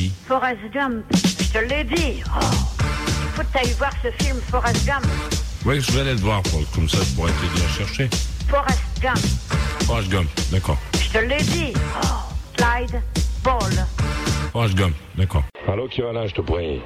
dit. Forrest Gump, je te l'ai dit. Oh, faut que t'ailles voir ce film Forrest Gump. Oui, je vais aller le voir, comme ça je pourrais t'aider à chercher. Forrest Gump. Forrest Gump, d'accord. Je te l'ai dit. Oh, Clyde Ball. Forrest Gump, d'accord. Allô, qui va là, je te prie.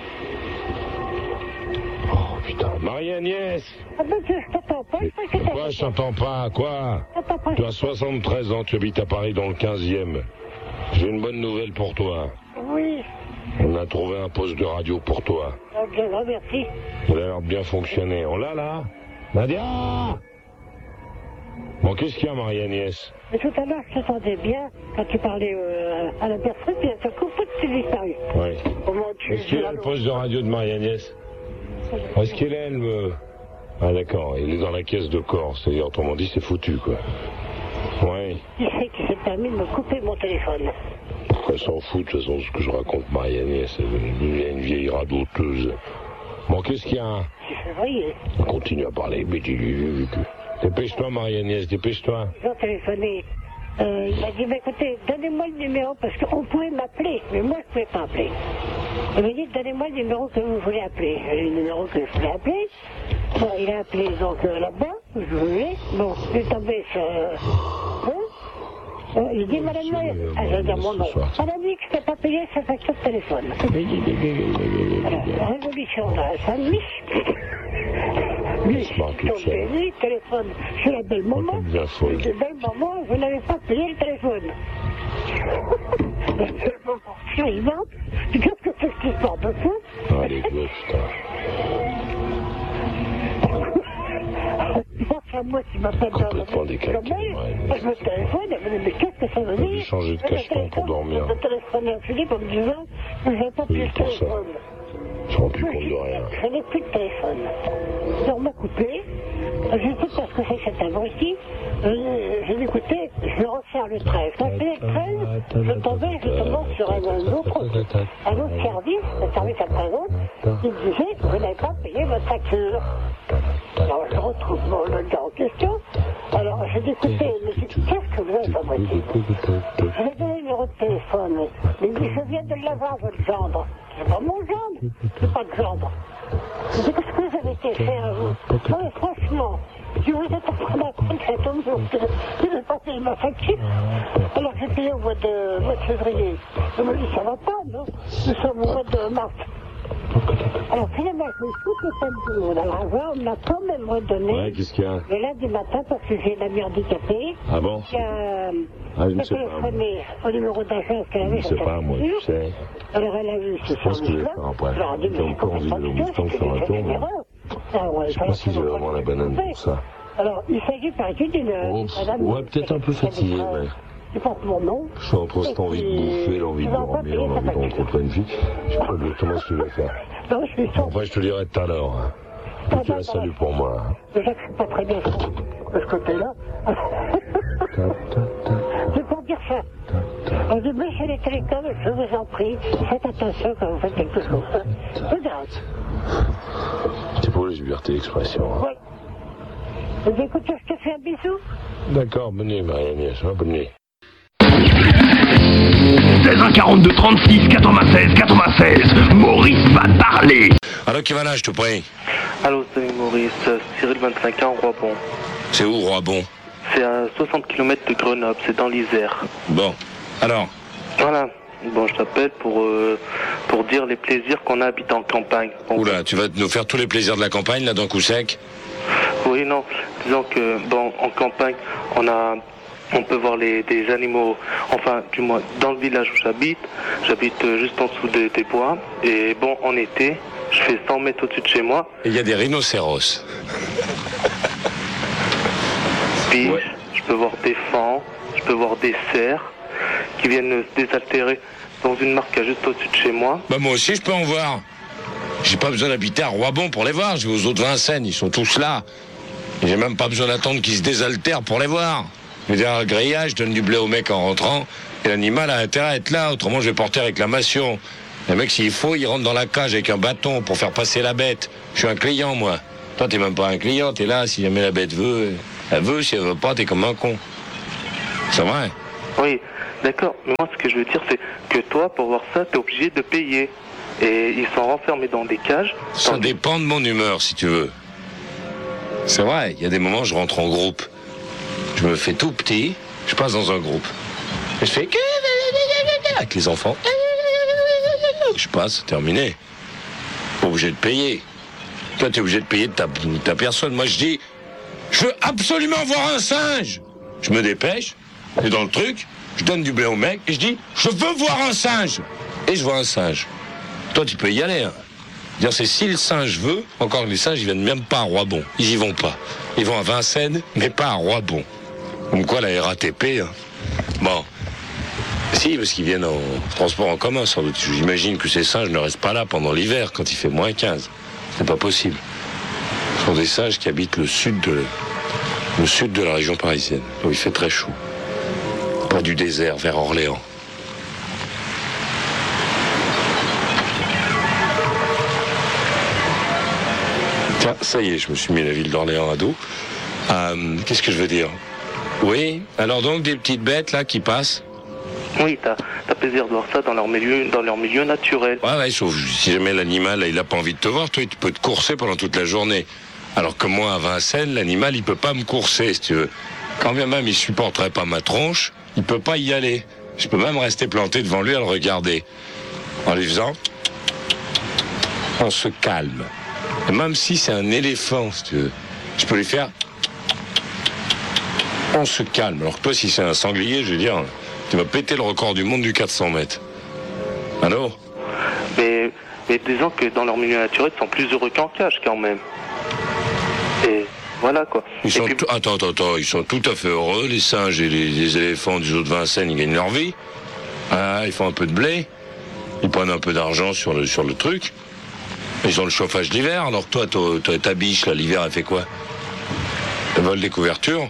Oh, putain. Marie-Agnès. Ah ben, je t'entends pas. Quoi, je t'entends pas? Quoi? Tu as 73 ans, tu habites à Paris dans le 15e. J'ai une bonne nouvelle pour toi. Oui. On a trouvé un poste de radio pour toi. Ok, merci. Il a l'air de bien fonctionner. On l'a là? Nadia! Bon, qu'est-ce qu'il y a, Marie-Agnès? Mais tout à l'heure, je t'entendais bien quand tu parlais à la personne, puis à coup, tu disparu. Oui. Comment tu... Est-ce qu'il y a le poste de radio de Marie-Agnès? Est-ce qu'il est, elle me... Ah d'accord, il est dans la caisse de corps, c'est-à-dire, autrement dit, c'est foutu, quoi. Oui. Qui c'est qui s'est permis de me couper mon téléphone? Elle s'en fout, de toute façon, ce que je raconte, Marie-Agnès. Elle est une vieille radoteuse. Bon, qu'est-ce qu'il y a? C'est février. On continue à parler, mais dis-lui. Dépêche-toi, Marie-Agnès, dépêche-toi. Ils ont téléphoné. Il m'a dit, bah, écoutez, donnez-moi le numéro, parce qu'on pouvait m'appeler, mais moi, je ne pouvais pas appeler. Il m'a dit, donnez-moi le numéro que vous voulez appeler. Le numéro que je voulais appeler. Bon, il a appelé, donc, là-bas, où je voulais. Bon, il est tombé sur... il dit, madame, je vais dire mon nom. Madame, dit que je ne peux pas payer sa facture de téléphone. Alors, révolution dans la famille. Lui, le téléphone, c'est la belle maman. C'est belle maman, vous n'avez pas payé le téléphone. La belle maman suivante, qu'est-ce que c'est que cette histoire de fou? Allez, putain. C'est moi qui m'appelle complètement décalqué. Je me téléphone, elle me dit, mais qu'est-ce que ça veut dire? J'ai changé de cacheton pour dormir. Je téléphone à Philippe en me disant, vous n'avez pas pris le téléphone. Je ne me rends plus compte de rien. Je n'ai plus de téléphone. On m'a coupé. Je ne sais pas ce que c'est que cet abruti. J'ai dit, écoutez, je vais refaire le 13. Quand je fais le 13, je tombais justement sur un autre service, le service après-vente, qui me disait, vous n'avez pas payé votre facture. Alors je retrouve le gars en question. Alors j'ai dit, écoutez, qu'est-ce que vous avez fabriqué? Je lui ai donné le numéro de téléphone. Il me dit, je viens de l'avoir, votre gendre. C'est pas mon gendre, c'est pas de gendre. Je dis, qu'est-ce que vous avez été faire à vous? Oui, franchement, si vous êtes en train d'apprendre cet homme que je n'ai pas payé ma facture. Alors j'ai payé au mois de février. Je me dis, ça va pas, non? Nous sommes au mois de mars. Alors finalement, je me suis tout le temps de l'argent, on m'a quand même redonné. Ouais, qu'est-ce qu'il y a? Le lundi matin, parce que j'ai une amie handicapée. Ah bon? Qui a je ne sais téléphoné au numéro d'agence qu'elle avait. Je ne sais pas, moi, tu sais. Alors elle a vu ce service-là. J'ai encore envie de le bouton sur un tour, mais je sais pas si j'ai vraiment la banane pour ça. Alors, il s'agit par exemple d'une madame... Ouais, peut-être un peu fatigué, mais... Je porte mon nom. Je suis entre cette envie de bouffer, l'envie de dormir, l'envie de rencontrer une fille. Je sais pas exactement ce que je vais faire. Non, je suis sûr. Après, je te dirai tout à l'heure. Tu fais un salut pour moi. Déjà que je suis pas très bien de ce côté-là. C'est pour dire ça. On dit, monsieur les télécoms, je vous en prie, faites attention quand vous faites quelque chose. Regarde. C'est pour les libertés d'expression. Oui. Écoute, je te fais un bisou. D'accord, bonne nuit, Marie-Agnès. Bonne nuit. 16 1 42 36 96 Maurice va parler. Allô, qui va là, je te prie? Allô, salut Maurice, Cyril 25 ans, Roibon. C'est où, Roibon? C'est à 60 km de Grenoble, c'est dans l'Isère. Bon, alors? Voilà, bon, je t'appelle pour dire les plaisirs qu'on a habitant en campagne. Bon. Oula, tu vas nous faire tous les plaisirs de la campagne, là, dans Coup Sec? Oui, non, disons que, bon, en campagne, on peut voir des animaux, enfin, du moins, dans le village où j'habite juste en dessous des bois, et bon, en été, je fais 100 mètres au-dessus de chez moi. Et il y a des rhinocéros. Puis, je peux voir des fans, je peux voir des cerfs qui viennent se désaltérer dans une marque juste au-dessus de chez moi. Bah, moi aussi, je peux en voir. J'ai pas besoin d'habiter à Roibon pour les voir. Je vais aux autres Vincennes, ils sont tous là. Et j'ai même pas besoin d'attendre qu'ils se désaltèrent pour les voir. Je vais derrière le grillage, je donne du blé au mec en rentrant, et l'animal a intérêt à être là, autrement je vais porter réclamation. Le mec, s'il faut, il rentre dans la cage avec un bâton pour faire passer la bête. Je suis un client, moi. Toi, t'es même pas un client, t'es là, si jamais la bête veut, elle veut, si elle veut pas, t'es comme un con. C'est vrai? Oui, D'accord, mais moi ce que je veux dire c'est que toi pour voir ça t'es obligé de payer. Et ils sont renfermés dans des cages. Ça dépend de mon humeur si tu veux. C'est vrai, il y a des moments je rentre en groupe. Je me fais tout petit, je passe dans un groupe. Et je fais avec les enfants. Je passe, c'est terminé. Pas obligé de payer. Toi t'es obligé de payer de ta personne. Moi je dis, je veux absolument voir un singe. Je me dépêche, et dans le truc, je donne du blé au mec et je dis, je veux voir un singe. Et je vois un singe. Toi, tu peux y aller. Hein. Dire, c'est si le singe veut, encore que les singes, ils viennent même pas à Roibon. Ils y vont pas. Ils vont à Vincennes, mais pas à Roibon. Comme quoi, la RATP, hein. Bon. Si, parce qu'ils viennent en transport en commun, sans doute. J'imagine que ces singes ne restent pas là pendant l'hiver, quand il fait moins 15. C'est pas possible. Ce sont des singes qui habitent le sud de la région parisienne, où il fait très chaud. Pas du désert, vers Orléans. Tiens, ça y est, je me suis mis la ville d'Orléans à dos. Qu'est-ce que je veux dire? Oui, alors donc des petites bêtes là qui passent. Oui, t'as plaisir de voir ça dans leur milieu naturel. Ouais, sauf si jamais l'animal là, il a pas envie de te voir, toi tu peux te courser pendant toute la journée. Alors que moi à Vincennes, l'animal il peut pas me courser si tu veux. Quand bien même il supporterait pas ma tronche, il peut pas y aller. Je peux même rester planté devant lui à le regarder. En lui faisant, on se calme. Et même si c'est un éléphant, si tu veux, je peux lui faire, on se calme. Alors que toi, si c'est un sanglier, je veux dire, tu vas péter le record du monde du 400 mètres. Allô? Mais disons que dans leur milieu naturel, ils sont plus heureux qu'en cage quand même. Et voilà quoi. Attends, ils sont tout à fait heureux, les singes et les éléphants du zoo de Vincennes, ils gagnent leur vie. Ils font un peu de blé, ils prennent un peu d'argent sur le truc. Ils ont le chauffage d'hiver, alors toi, ta biche, là, l'hiver, elle fait quoi? Elle vole des couvertures.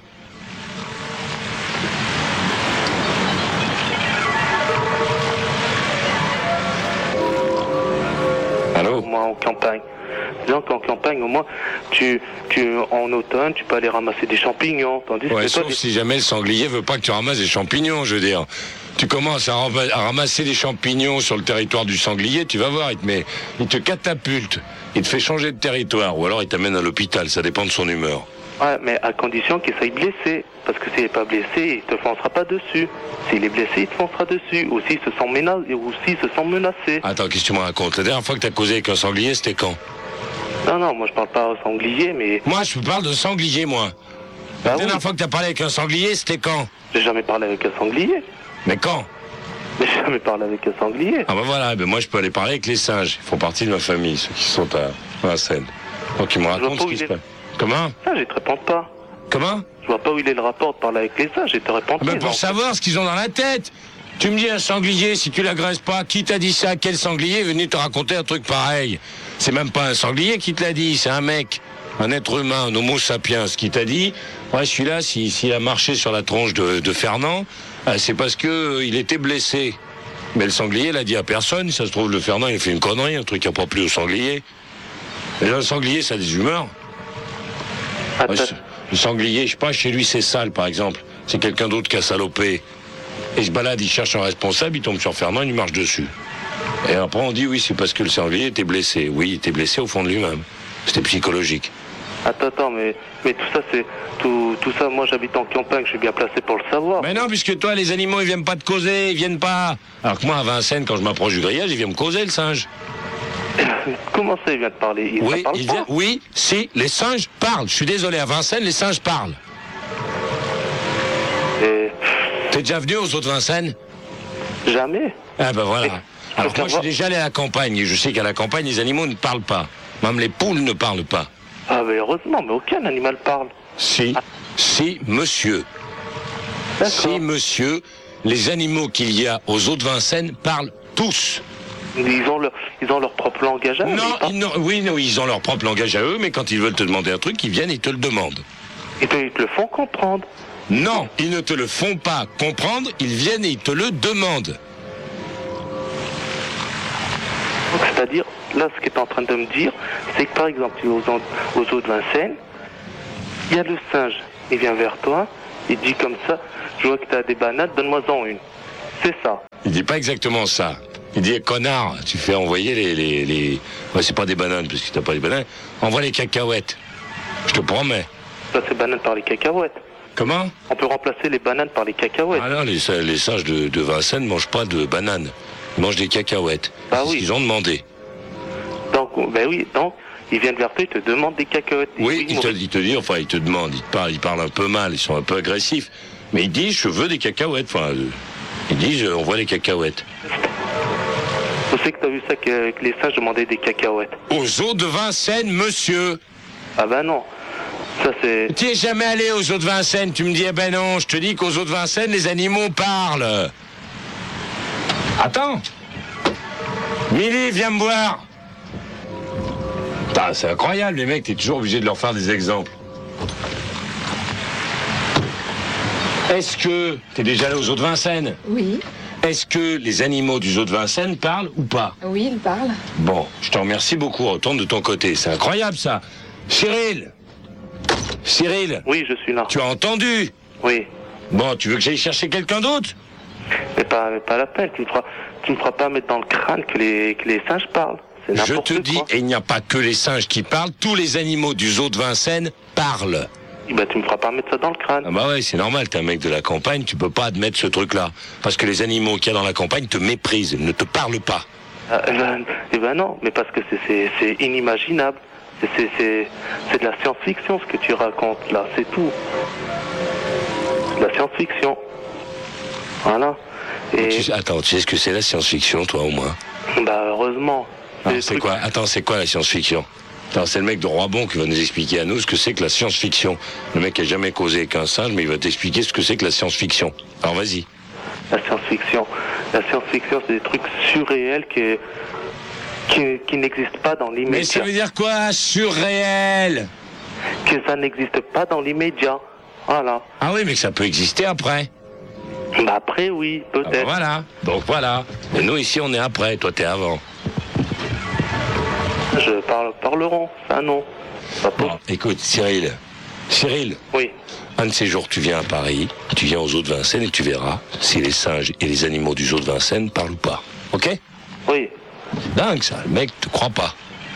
Allô? Moi, en campagne. Disons qu'en campagne, au moins, en automne, tu peux aller ramasser des champignons. Tandis que sauf si jamais le sanglier veut pas que tu ramasses des champignons, je veux dire. Tu commences à ramasser des champignons sur le territoire du sanglier, tu vas voir, il te catapulte, il te fait changer de territoire, ou alors il t'amène à l'hôpital, ça dépend de son humeur. Ouais, mais à condition qu'il soit blessé, parce que s'il n'est pas blessé, il te foncera pas dessus. S'il est blessé, il te foncera dessus, ou s'il se sent menacé. Attends, qu'est-ce que tu me racontes? La dernière fois que t'as causé avec un sanglier, c'était quand? Non, moi je parle pas au sanglier, mais... Moi, je parle de sanglier, moi. La dernière fois que t'as parlé avec un sanglier, c'était quand? J'ai jamais parlé avec un sanglier. Mais quand? Mais j'ai jamais parlé avec un sanglier. Ah ben voilà, moi je peux aller parler avec les singes. Ils font partie de ma famille, ceux qui sont à Vincennes. Donc ils me racontent ce qui se passe. Comment? Ah, je te réponds pas. Comment? Je vois pas où il est le rapport de parler avec les singes, je te réponds pas. Pour savoir ce qu'ils ont dans la tête. Tu me dis un sanglier, si tu l'agresses pas, qui t'a dit ça? Quel sanglier est venu te raconter un truc pareil? C'est même pas un sanglier qui te l'a dit, c'est un mec. Un être humain, un homo sapiens, qui t'a dit, ouais, celui-là, s'il a marché sur la tronche de Fernand, c'est parce que il était blessé. Mais le sanglier l'a dit à personne, ça se trouve, le Fernand, il a fait une connerie, un truc qui n'a pas plu au sanglier. Et là, le sanglier, ça a des humeurs. Ouais, le sanglier, je sais pas, chez lui, c'est sale, par exemple. C'est quelqu'un d'autre qui a salopé. Et il se balade, il cherche un responsable, il tombe sur Fernand, il lui marche dessus. Et après, on dit, oui, c'est parce que le sanglier était blessé. Oui, il était blessé au fond de lui-même. C'était psychologique. Attends, mais tout ça, c'est... Tout ça, moi, j'habite en campagne, je suis bien placé pour le savoir. Mais non, puisque toi, les animaux, ils viennent pas te causer, ils viennent pas... Alors que moi, à Vincennes, quand je m'approche du grillage, il vient me causer, le singe. Comment ça, il vient te parler? Oui, si, les singes parlent. Je suis désolé, à Vincennes, les singes parlent. T'es déjà venu aux autres Vincennes? Jamais. Ah ben voilà. Alors moi, je suis déjà allé à la campagne, et je sais qu'à la campagne, les animaux ne parlent pas. Même les poules ne parlent pas. Ah mais heureusement, mais aucun animal parle. Si, monsieur. Si, monsieur, les animaux qu'il y a aux eaux de Vincennes parlent tous. Ils ont leur propre langage à eux. Oui, ils ont leur propre langage à eux, mais quand ils veulent te demander un truc, ils viennent et te le demandent. Et ils te le font comprendre. Non, ils ne te le font pas comprendre, ils viennent et ils te le demandent. C'est-à-dire, là, ce que tu es en train de me dire, c'est que par exemple, tu es aux eaux de Vincennes, il y a le singe, il vient vers toi, il dit comme ça, je vois que tu as des bananes, donne-moi-en une. C'est ça. Il dit pas exactement ça. Il dit, connard, tu fais envoyer les... Ouais, c'est pas des bananes, parce que t'as pas des bananes. Envoie les cacahuètes. Je te promets. Ça, c'est banane par les cacahuètes. Comment? On peut remplacer les bananes par les cacahuètes. Ah non, les singes de Vincennes ne mangent pas de bananes. Ils mangent des cacahuètes. Bah c'est oui. ce qu'ils ont demandé. Donc, ben oui, donc, ils viennent vers toi, ils te demandent des cacahuètes. Oui, il te dit, enfin, il te demande, ils parlent un peu mal, ils sont un peu agressifs. Mais ils disent, je veux des cacahuètes. Enfin, ils disent, on voit les cacahuètes. Je sais que t'as vu ça, que les singes demandaient des cacahuètes. Aux eaux de Vincennes, monsieur. Ah ben non. Ça, c'est... Tu es jamais allé aux eaux de Vincennes, tu me dis, eh ben non, je te dis qu'aux eaux de Vincennes, les animaux parlent. Attends. Milly, viens me voir. Putain, c'est incroyable, les mecs, t'es toujours obligé de leur faire des exemples. Est-ce que t'es déjà allé aux eaux de Vincennes? Oui. Est-ce que les animaux du zoo de Vincennes parlent ou pas? Oui, il parle. Bon, je te remercie beaucoup, retourne de ton côté, c'est incroyable ça. Cyril, Oui, je suis là. tu as entendu? Oui. Bon, tu veux que j'aille chercher quelqu'un d'autre? Mais pas la peine, tu me feras pas mettre dans le crâne que les singes parlent. C'est Je n'importe te dis, quoi. et il n'y a pas que les singes qui parlent, tous les animaux du zoo de Vincennes parlent. Bah, tu me feras pas mettre ça dans le crâne. Ah bah ouais, c'est normal, t'es un mec de la campagne, tu peux pas admettre ce truc-là. Parce que les animaux qu'il y a dans la campagne te méprisent, ils ne te parlent pas. Eh ben non, mais parce que c'est inimaginable. C'est de la science-fiction ce que tu racontes là, c'est tout. C'est de la science-fiction. Voilà. Et Attends, tu sais ce que c'est la science-fiction, toi, au moins? bah heureusement. Ah, des c'est trucs- quoi? Attends, c'est quoi la science-fiction? Attends, c'est le mec de Roibon qui va nous expliquer à nous ce que c'est que la science-fiction. Le mec a jamais causé avec un singe, mais il va t'expliquer ce que c'est que la science-fiction. Alors vas-y. La science-fiction, c'est des trucs surréels qui n'existent pas dans Mais l'immédiat. ça veut dire quoi, surréel? Que ça n'existe pas dans l'immédiat. Voilà. Ah oui, mais que ça peut exister après. Bah après, oui, Ah bah peut-être. voilà. Donc voilà. Et nous ici, on est après, toi t'es avant. Parleront, ça non. Pas pour- Bon, écoute, Cyril, Oui. un de ces jours, tu viens à Paris, tu viens aux zoo de Vincennes et tu verras si les singes et les animaux du zoo de Vincennes parlent ou pas. Ok? Oui. Dingue ça, le mec te croit pas.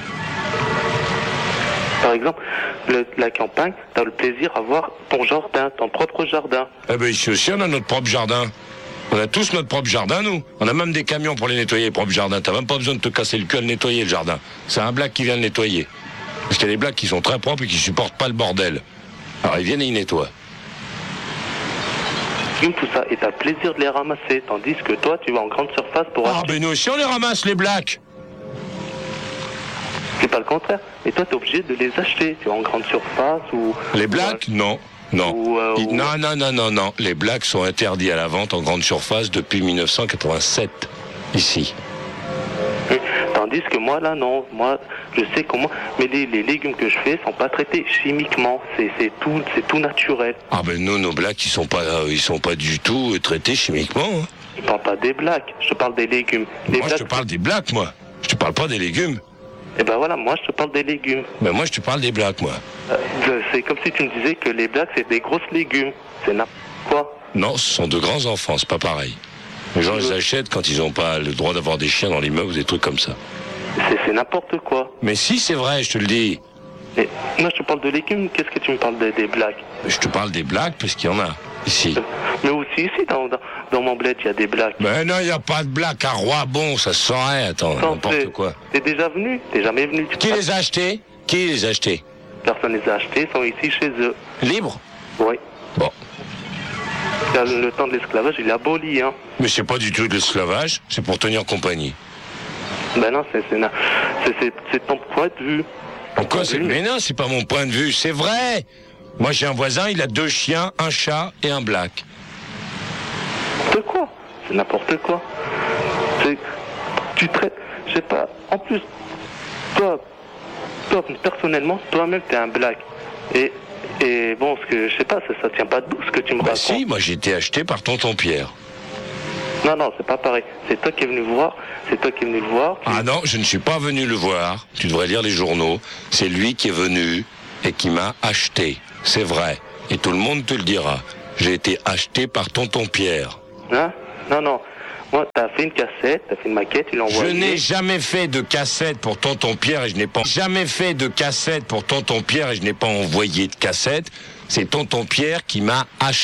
Par exemple, la campagne, t'as le plaisir à voir ton jardin, ton propre jardin. Eh ben ici aussi, on a notre propre jardin. On a tous notre propre jardin, nous. On a même des camions pour les nettoyer, les propres jardins. T'as même pas besoin de te casser le cul à le nettoyer, le jardin. C'est un black qui vient le nettoyer. Parce qu'il y a des blacks qui sont très propres et qui supportent pas le bordel. Alors ils viennent et ils nettoient. Tout ça, et t'as le plaisir de les ramasser, tandis que toi, tu vas en grande surface pour Ah acheter. ben nous aussi, on les ramasse, les blacks. C'est pas le contraire. Et toi, t'es obligé de les acheter. Tu vas en grande surface ou... Les blacks, non. Non. Ou- Non. Les blacks sont interdits à la vente en grande surface depuis 1987. Ici. Tandis que moi, là, non. Moi, je sais comment... Mais les légumes que je fais sont pas traités chimiquement. C'est tout naturel. Ah ben nous, nos blacks, ils sont pas du tout traités chimiquement. Hein. Je parle pas des blacks, je parle des légumes. Les Moi, je te blacks, parle des blacks, moi. Je te parle pas des légumes. Eh ben voilà, moi, je te parle des légumes. Mais moi, je te parle des blacks, moi. C'est comme si tu me disais que les blacks, c'est des grosses légumes. C'est n'importe quoi. Non, ce sont de grands enfants, c'est pas pareil. Les gens les achètent quand ils n'ont pas le droit d'avoir des chiens dans l'immeuble ou des trucs comme ça. C'est n'importe quoi. Mais si, c'est vrai, je te le dis. Mais moi, je te parle de légumes, qu'est-ce que tu me parles des blacks? Je te parle des blacks parce qu'il y en a, ici. Mais aussi ici, dans mon bled, il y a des blacks. Mais non, il n'y a pas de blacks à Roibon, ça se saurait, attends, n'importe quoi. T'es déjà venu? T'es jamais venu? Qui les a achetés? Qui les a achetés? Personne les a achetés, ils sont ici chez eux. Libres? Oui. Bon. Le temps de l'esclavage, il est aboli, hein. Mais c'est pas du tout de l'esclavage, c'est pour tenir compagnie. Ben non, c'est ton point de vue. Pourquoi c'est... Mais non, c'est pas mon point de vue, c'est vrai. Moi, j'ai un voisin, il a 2 chiens, un chat et un black. N'importe quoi. C'est n'importe quoi. Tu traites... Je sais pas. En plus, toi personnellement, toi-même, t'es un black. Et bon, ce que je sais pas, ça tient pas debout ce que tu me Bah racontes. si, moi j'ai été acheté par tonton Pierre. Non, c'est pas pareil. C'est toi qui es venu le voir. Ah non, je ne suis pas venu le voir. Tu devrais lire les journaux. C'est lui qui est venu et qui m'a acheté. C'est vrai. Et tout le monde te le dira. J'ai été acheté par tonton Pierre. Hein? Non. Moi, t'as fait une cassette, t'as fait une maquette, tu l'as envoyé. Je n'ai jamais fait de cassette pour Tonton Pierre et je n'ai pas envoyé de cassette. C'est Tonton Pierre qui m'a acheté